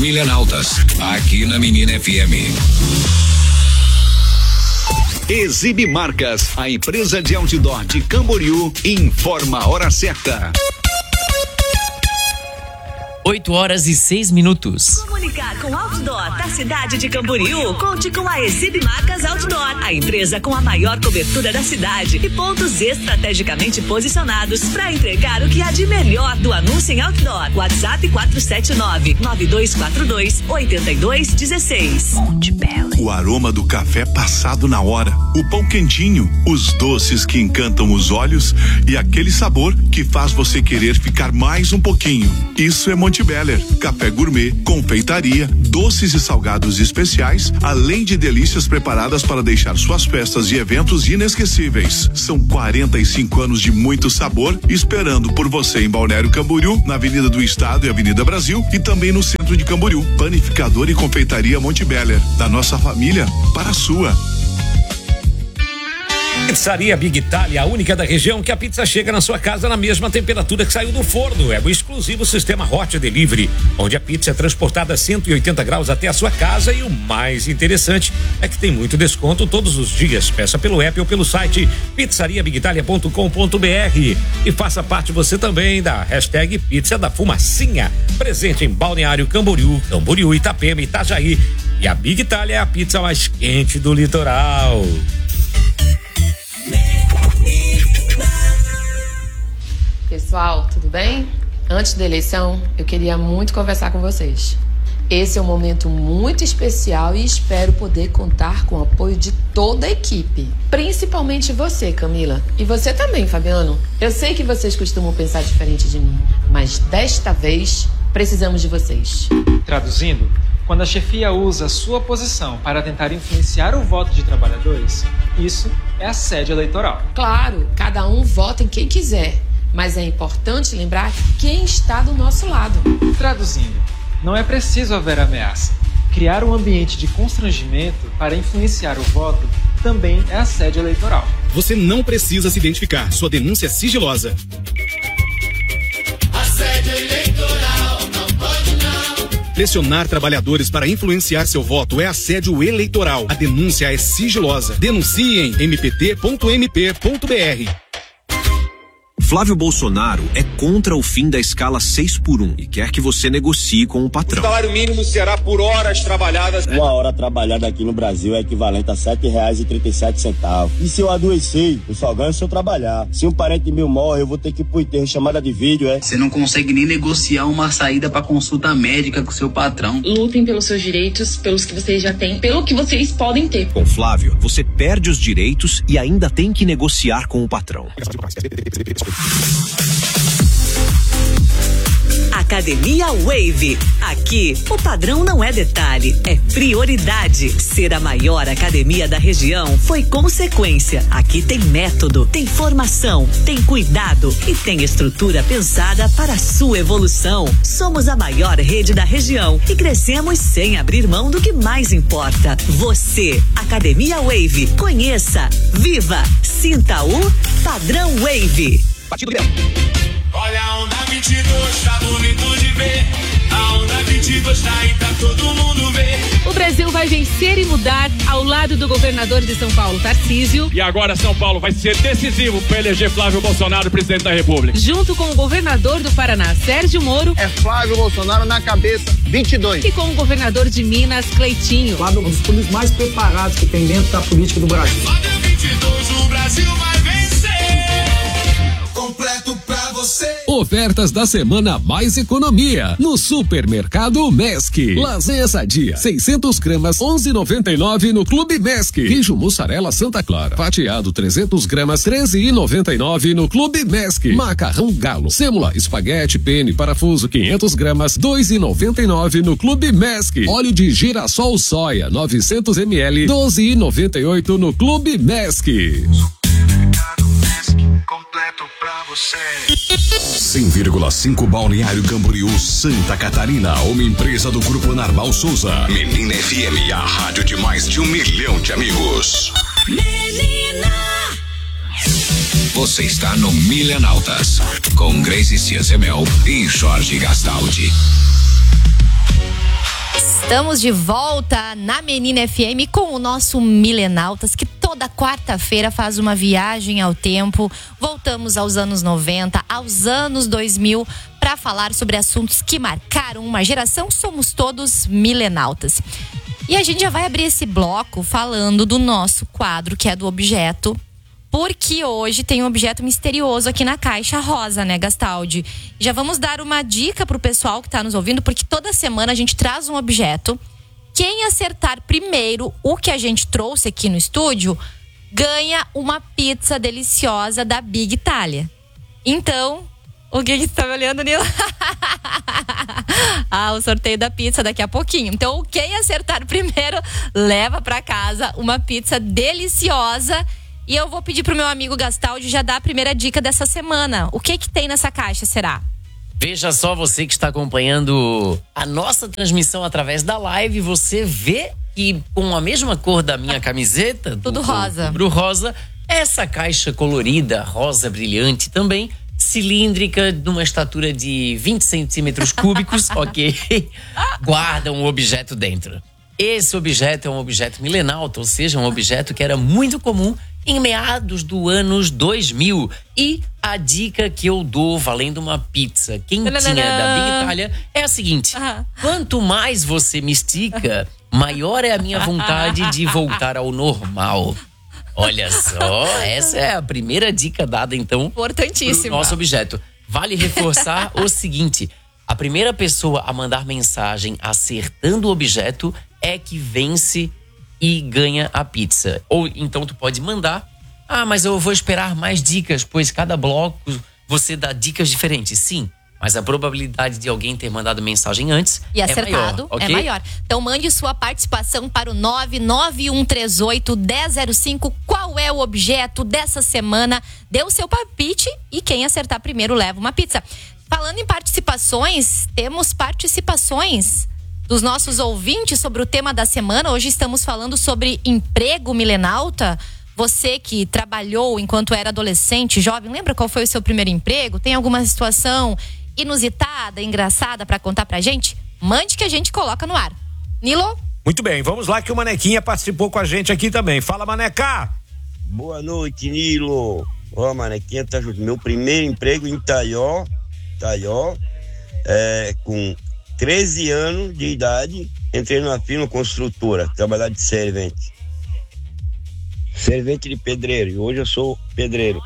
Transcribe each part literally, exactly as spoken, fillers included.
Milenautas, aqui na Menina F M. Exibe Marcas, a empresa de outdoor de Camboriú, informa a hora certa. oito horas e seis minutos. Comunicar com o outdoor da cidade de Camboriú, conte com a Exibe Marcas Outdoor, a empresa com a maior cobertura da cidade e pontos estrategicamente posicionados para entregar o que há de melhor do anúncio em outdoor. WhatsApp quatro sete nove, nove dois quatro dois, oito dois um seis. Monte Belo. O aroma do café passado na hora, o pão quentinho, os doces que encantam os olhos e aquele sabor que faz você querer ficar mais um pouquinho. Isso é Monte Beller, café gourmet, confeitaria, doces e salgados especiais, além de delícias preparadas para deixar suas festas e eventos inesquecíveis. São quarenta e cinco anos de muito sabor esperando por você em Balneário Camboriú, na Avenida do Estado e Avenida Brasil, e também no centro de Camboriú. Panificador e confeitaria Monte Beller, da nossa família para a sua. Pizzaria Big Italia, a única da região que a pizza chega na sua casa na mesma temperatura que saiu do forno. É o exclusivo sistema Hot Delivery, onde a pizza é transportada a cento e oitenta graus até a sua casa, e o mais interessante é que tem muito desconto todos os dias. Peça pelo app ou pelo site pizzaria big italia ponto com ponto b r e faça parte você também da hashtag Pizza da Fumacinha, presente em Balneário Camboriú, Camboriú, Itapema, Itajaí. E a Big Italia é a pizza mais quente do litoral. Pessoal, tudo bem? Antes da eleição, eu queria muito conversar com vocês. Esse é um momento muito especial e espero poder contar com o apoio de toda a equipe. Principalmente você, Camila. E você também, Fabiano. Eu sei que vocês costumam pensar diferente de mim, mas desta vez precisamos de vocês. Traduzindo, quando a chefia usa sua posição para tentar influenciar o voto de trabalhadores, isso é assédio eleitoral. Claro, cada um vota em quem quiser. Mas é importante lembrar quem está do nosso lado. Traduzindo, não é preciso haver ameaça. Criar um ambiente de constrangimento para influenciar o voto também é assédio eleitoral. Você não precisa se identificar. Sua denúncia é sigilosa. Assédio eleitoral, não pode não. Pressionar trabalhadores para influenciar seu voto é assédio eleitoral. A denúncia é sigilosa. Denuncie em m p t ponto m p ponto b r. Flávio Bolsonaro é contra o fim da escala seis por um e quer que você negocie com o patrão. O salário mínimo será por horas trabalhadas. Uma hora trabalhada aqui no Brasil é equivalente a sete reais e trinta e sete centavos. E se eu adoecer, eu só ganho se eu trabalhar. Se um parente meu morre, eu vou ter que ir pro enterro, chamada de vídeo, é? Você não consegue nem negociar uma saída pra consulta médica com seu patrão. Lutem pelos seus direitos, pelos que vocês já têm, pelo que vocês podem ter. Com Flávio, você perde os direitos e ainda tem que negociar com o patrão. Academia Wave. Aqui, o padrão não é detalhe, é prioridade. Ser a maior academia da região foi consequência. Aqui tem método, tem formação, tem cuidado e tem estrutura pensada para a sua evolução. Somos a maior rede da região e crescemos sem abrir mão do que mais importa. Você, Academia Wave. Conheça, viva, sinta o Padrão Wave. Partido Olha a onda vinte e dois, tá bonito de ver. A onda vinte e dois tá aí pra todo mundo ver. O Brasil vai vencer e mudar ao lado do governador de São Paulo, Tarcísio. E agora São Paulo vai ser decisivo para eleger Flávio Bolsonaro presidente da República. Junto com o governador do Paraná, Sérgio Moro. É Flávio Bolsonaro na cabeça, vinte e dois. E com o governador de Minas, Cleitinho. Flávio, um dos políticos mais preparados que tem dentro da política do Brasil. Flávio vinte e dois, o Brasil vai vencer. Completo pra você. Ofertas da semana mais economia no Supermercado Mesc. Lasanha sadia, seiscentos gramas, onze e noventa e nove no Clube Mesc. Queijo mussarela Santa Clara, fatiado trezentos gramas, treze e noventa e nove no Clube Mesc. Macarrão Galo, sêmula, espaguete, pene, parafuso, quinhentos gramas, dois e noventa e nove no Clube Mesc. Óleo de girassol soia, novecentos mililitros, doze e noventa e oito no Clube Mesc. Completo pra você. cem vírgula cinco Balneário Camboriú, Santa Catarina, uma empresa do Grupo Narval Souza. Menina F M, a rádio de mais de um milhão de amigos. Menina! Você está no Milenautas, com Grace Ciazemel e Jorge Gastaldi. Estamos de volta na Menina F M com o nosso Milenautas, que toda quarta-feira faz uma viagem ao tempo. Voltamos aos anos noventa, aos anos dois mil, para falar sobre assuntos que marcaram uma geração. Somos todos milenautas. E a gente já vai abrir esse bloco falando do nosso quadro, que é do objeto, porque hoje tem um objeto misterioso aqui na caixa rosa, né, Gastaldi? Já vamos dar uma dica pro pessoal que tá nos ouvindo, porque toda semana a gente traz um objeto. Quem acertar primeiro o que a gente trouxe aqui no estúdio, ganha uma pizza deliciosa da Big Itália. Então, o que que você tá me olhando, Nilo? Ah, o sorteio da pizza daqui a pouquinho. Então, quem acertar primeiro, leva pra casa uma pizza deliciosa. E eu vou pedir pro meu amigo Gastaldi já dar a primeira dica dessa semana. O que que tem nessa caixa, será? Veja só, você que está acompanhando a nossa transmissão através da live, você vê que com a mesma cor da minha camiseta, tudo rosa, pro rosa, essa caixa colorida, rosa brilhante também, cilíndrica, de uma estatura de vinte centímetros cúbicos, ok? Guarda um objeto dentro. Esse objeto é um objeto milenauta, ou seja, um objeto que era muito comum em meados do anos dois mil. E a dica que eu dou valendo uma pizza quentinha da Big Itália é a seguinte: quanto mais você me estica, maior é a minha vontade de voltar ao normal. Olha só, essa é a primeira dica dada então importantíssima pro nosso objeto. Vale reforçar o seguinte: a primeira pessoa a mandar mensagem acertando o objeto é que vence e ganha a pizza. Ou então tu pode mandar: ah, mas eu vou esperar mais dicas, pois cada bloco você dá dicas diferentes. Sim, mas a probabilidade de alguém ter mandado mensagem antes e é acertado maior, okay? é maior. Então mande sua participação para o nove nove um três oito, um zero zero cinco. Qual é o objeto dessa semana? Dê o seu palpite e quem acertar primeiro leva uma pizza. Falando em participações, temos participações dos nossos ouvintes sobre o tema da semana. Hoje estamos falando sobre emprego milenauta. Você que trabalhou enquanto era adolescente, jovem, lembra qual foi o seu primeiro emprego? Tem alguma situação inusitada, engraçada para contar pra gente? Mande que a gente coloca no ar. Nilo? Muito bem, vamos lá que o Manequinha participou com a gente aqui também. Fala, Maneca! Boa noite, Nilo. Ó, oh, Manequinha tá junto. Meu primeiro emprego em Taió, Taió, é, com treze anos de idade, entrei numa firma construtora, trabalhar de servente. Servente de pedreiro, e hoje eu sou pedreiro.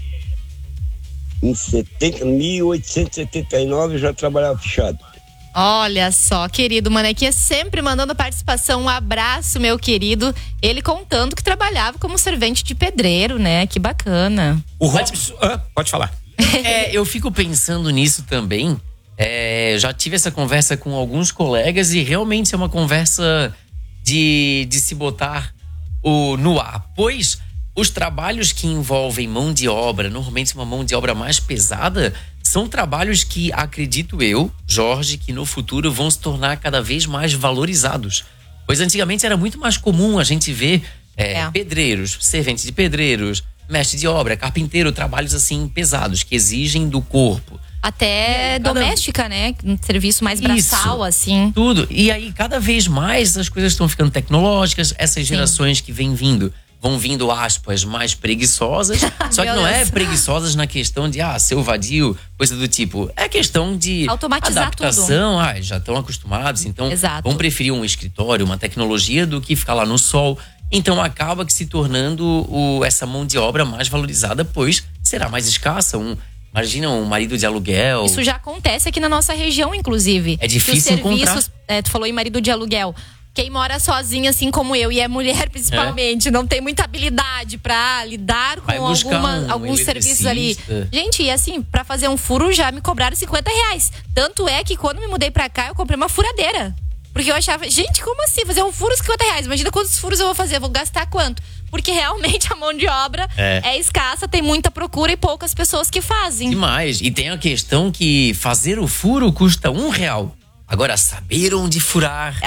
Em mil oitocentos e setenta e nove eu já trabalhava fechado. Olha só, querido Manequinha, sempre mandando participação. Um abraço, meu querido. Ele contando que trabalhava como servente de pedreiro, né? Que bacana. O Robson, ah, pode falar. É, eu fico pensando nisso também. É, já tive essa conversa com alguns colegas e realmente é uma conversa de, de se botar o, no ar. Pois os trabalhos que envolvem mão de obra, normalmente uma mão de obra mais pesada, são trabalhos que, acredito eu, Jorge, que no futuro vão se tornar cada vez mais valorizados. Pois antigamente era muito mais comum a gente ver é, é. pedreiros, serventes de pedreiros, mestre de obra, carpinteiro, trabalhos assim pesados, que exigem do corpo. Até aí, doméstica, cada... né? Um serviço mais braçal, Isso, assim. Tudo. E aí, cada vez mais as coisas estão ficando tecnológicas. Essas gerações Sim. que vêm vindo, vão vindo, aspas, mais preguiçosas. Só que não Deus. é preguiçosas na questão de, ah, ser vadio, coisa do tipo. É questão de automatizar adaptação. Tudo. Ah, já estão acostumados. Então, Exato. vão preferir um escritório, uma tecnologia do que ficar lá no sol. Então, acaba que se tornando o, essa mão de obra mais valorizada, pois será mais escassa. Um Imagina um marido de aluguel. Isso já acontece aqui na nossa região, inclusive. É difícil encontrar. É, tu falou em marido de aluguel. Quem mora sozinha, assim como eu, e é mulher principalmente, é. não tem muita habilidade pra lidar com alguma, um alguns serviços ali. Gente, e assim, pra fazer um furo já me cobraram cinquenta reais. Tanto é que quando me mudei pra cá, eu comprei uma furadeira. Porque eu achava, gente, como assim? Fazer um furo cinquenta reais? Imagina quantos furos eu vou fazer, eu vou gastar quanto? Porque realmente a mão de obra é. é escassa, tem muita procura e poucas pessoas que fazem. Demais. E tem a questão que fazer o furo custa um real. Agora, saber onde furar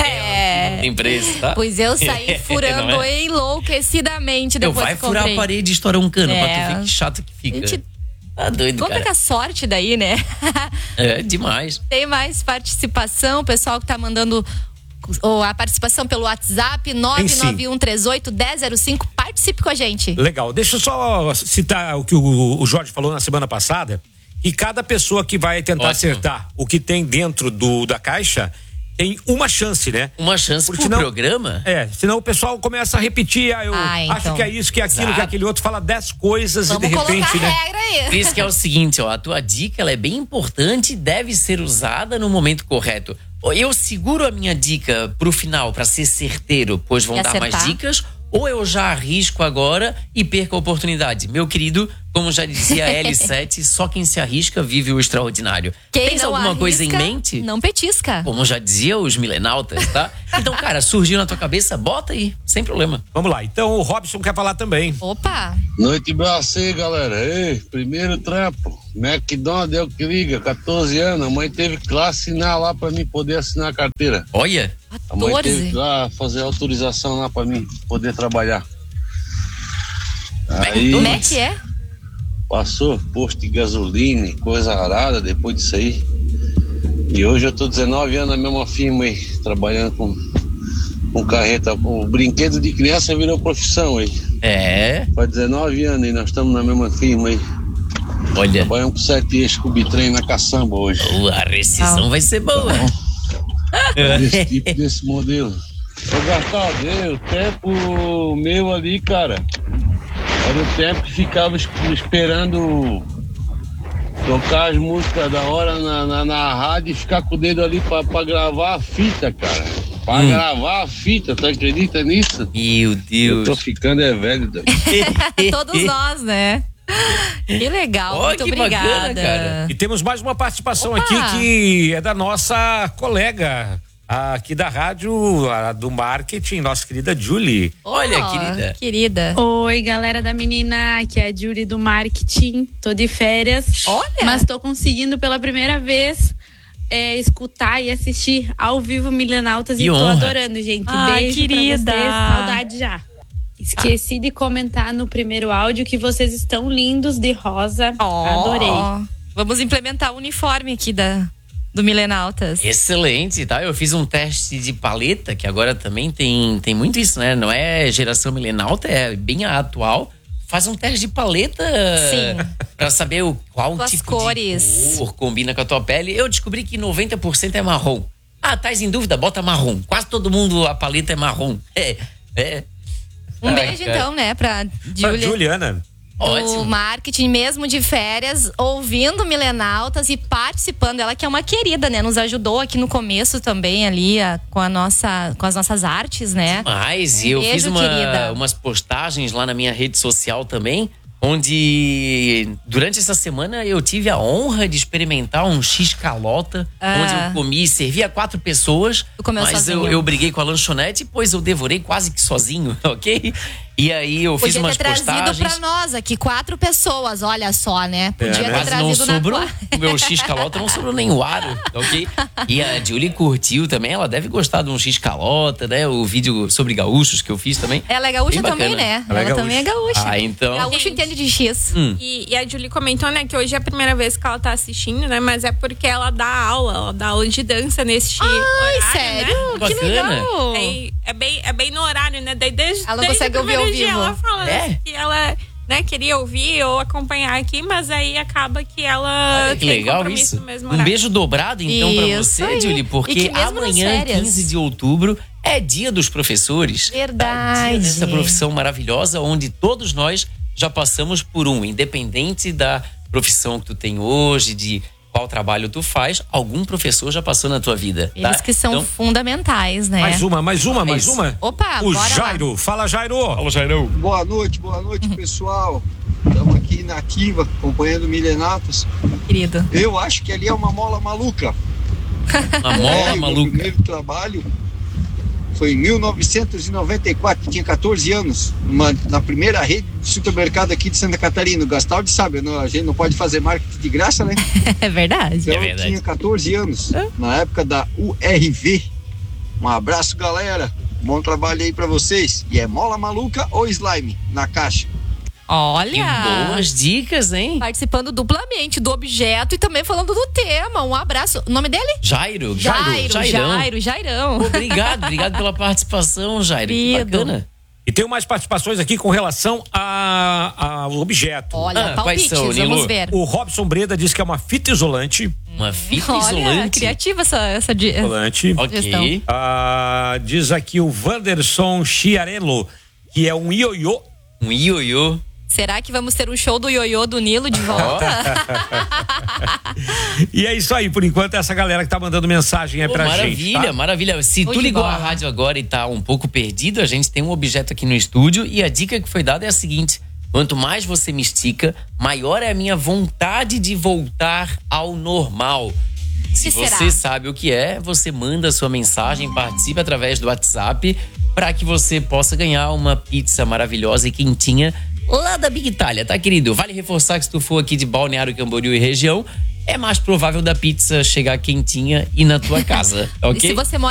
é, tem preço, tá? Pois eu saí furando é? enlouquecidamente depois eu vai que comprei. furar a parede e estourar um cano, é. pra tu ver que chato que fica. Gente, tá doido, conta cara. com a sorte daí, né? É, demais. Tem mais participação, o pessoal que tá mandando ou a participação pelo WhatsApp nove nove um três oito um zero zero cinco. Participe com a gente. Legal. Deixa eu só citar o que o, o Jorge falou na semana passada. E cada pessoa que vai tentar Ótimo. acertar o que tem dentro do, da caixa tem uma chance, né? Uma chance Porque por senão, programa? É, senão o pessoal começa a repetir, ah, eu ah, então. acho que é isso, que é aquilo, Exato. que é aquele outro, fala dez coisas Vamos e de repente, né? Regra aí. Por isso que é o seguinte, ó, a tua dica, ela é bem importante e deve ser usada no momento correto. Eu seguro a minha dica pro final, pra ser certeiro, pois vão dar mais dicas, ou eu já arrisco agora e perco a oportunidade. Meu querido, como já dizia a L sete, só quem se arrisca vive o extraordinário. Quem Tens alguma arrisca, coisa em mente? Não petisca. Como já dizia os milenautas, tá? Então, cara, surgiu na tua cabeça, bota aí, sem problema. Vamos lá, então o Robson quer falar também. Opa! Noite bracê, galera. Ei, primeiro trampo, McDonald's é o que liga, catorze anos, a mãe teve que lá assinar lá pra mim poder assinar a carteira. Olha! A mãe teve que lá fazer autorização lá pra mim poder trabalhar. Aí, como é que é? Passou posto de gasolina, coisa arada depois disso aí. E hoje eu tô dezenove anos na mesma firma aí, trabalhando com, com carreta. O brinquedo de criança virou profissão aí. É? Faz dezenove anos e nós estamos na mesma firma aí. Olha. Trabalhamos com sete eixos com bitrem na caçamba hoje. A rescisão ah. vai ser boa. Desse tipo, desse modelo. Ô Gastal, o tempo meu ali, cara, era o tempo que ficava esperando tocar as músicas da hora na, na, na rádio e ficar com o dedo ali pra, pra gravar a fita, cara. Pra hum. gravar a fita, tu acredita nisso? Meu Deus. Eu tô ficando é velho. Todos nós, né? Que legal, oh, muito que obrigada. Bacana, cara. E temos mais uma participação Opa. aqui que é da nossa colega aqui da rádio, a do marketing, nossa querida Julie. Olha, oh, querida. Querida. Oi, galera da menina, aqui é a Julie do marketing. Tô de férias. Olha. Mas tô conseguindo pela primeira vez é, escutar e assistir ao vivo Milenautas e, e tô adorando, gente. Ah, Beijo querida. pra vocês, saudade já. Esqueci ah. de comentar no primeiro áudio que vocês estão lindos de rosa. Oh. Adorei. Vamos implementar o uniforme aqui da, do Milenautas. Excelente, tá? Eu fiz um teste de paleta, que agora também tem, tem muito isso, né? Não é geração milenauta, é bem a atual. Faz um teste de paleta. Sim. Pra saber o, qual Tuas tipo cores. de cor combina com a tua pele. Eu descobri que noventa por cento é marrom. Ah, tá em dúvida? Bota marrom. Quase todo mundo, a paleta é marrom. É, é. Um beijo, então, né, pra Julia. Pra Juliana. O marketing, mesmo de férias, ouvindo Milenautas e participando. Ela que é uma querida, né? Nos ajudou aqui no começo também, ali, a, com, a nossa, com as nossas artes, né? Mas, um e eu beijo, fiz uma, umas postagens lá na minha rede social também, onde durante essa semana eu tive a honra de experimentar um X-calota, ah. onde eu comi e servi a quatro pessoas. Tu comeu mas sozinho. eu, eu briguei com a lanchonete, pois eu devorei quase que sozinho, ok? E aí eu fiz Podia umas ter trazido postagens. pra nós aqui, quatro pessoas, olha só, né? Podia é, ter mas trazido não sobrou, na o meu X-calota não sobrou nem o aro, ok? E a Julie curtiu também, ela deve gostar de um X-calota, né? O vídeo sobre gaúchos que eu fiz também. Ela é gaúcha também, né? Ela, ela é também é gaúcha. Ah, então. Gaúcho entende de X. Hum. E, e a Julie comentou, né, que hoje é a primeira vez que ela tá assistindo, né? Mas é porque ela dá aula, ela dá aula de dança nesse Ai, horário, sério? Né? Que legal! É, é, bem, é bem no horário, né? Daí desde, ela desde consegue ouvir ao vivo. Ela fala é? que ela, né, queria ouvir ou acompanhar aqui, mas aí acaba que ela Olha, que tem legal compromisso isso. no mesmo Um horário. beijo dobrado então pra Isso você, aí. Julie, porque amanhã, quinze de outubro, é dia dos professores. Verdade. Dia dessa profissão maravilhosa, onde todos nós já passamos por um, independente da profissão que tu tem hoje, de qual trabalho tu faz, algum professor já passou na tua vida. Tá? Eles que são então, fundamentais, né? Mais uma, mais uma, mais uma. Opa, o bora Jairo. Lá. Fala, Jairo. Fala, Jairo. Boa noite, boa noite, pessoal. Estamos aqui na ativa, acompanhando Milenautas. Querido. Eu acho que ali é uma mola maluca. Uma mola é, maluca. O meu primeiro trabalho foi em mil novecentos e noventa e quatro, tinha catorze anos, uma, na primeira rede de supermercado aqui de Santa Catarina. O Gastaldi sabe, não, a gente não pode fazer marketing de graça, né? É verdade. Então, é verdade. Eu tinha catorze anos, na época da U R V. Um abraço, galera. Bom trabalho aí pra vocês. E é mola maluca ou slime na caixa? Olha! Que boas dicas, hein? Participando duplamente do objeto e também falando do tema. Um abraço. O nome dele? Jairo. Jairo, Jairão. Jairo, Jairão. Obrigado, obrigado pela participação, Jairo. Que Querido. bacana. E tem mais participações aqui com relação a- ao objeto. Olha, Ah, palpites, quais são, vamos Nilo? ver. O Robson Breda diz que é uma fita isolante. Uma fita Olha, isolante? criativa essa, essa di- Isolante. sugestão. Ok. Ah, diz aqui o Wanderson Chiarello, que é um ioiô. Um ioiô. Será que vamos ter um show do ioiô do Nilo de volta? E é isso aí, por enquanto, essa galera que tá mandando mensagem aí Pô, pra maravilha, gente. Tá? maravilha. Se Show tu de ligou bola. a rádio agora e tá um pouco perdido, a gente tem um objeto aqui no estúdio e a dica que foi dada é a seguinte: quanto mais você me estica, maior é a minha vontade de voltar ao normal. Se Que será? você sabe o que é, você manda a sua mensagem, participe através do WhatsApp para que você possa ganhar uma pizza maravilhosa e quentinha lá da Big Itália, tá, querido? Vale reforçar que se tu for aqui de Balneário Camboriú e região, é mais provável da pizza chegar quentinha e na tua casa, ok? E se você mora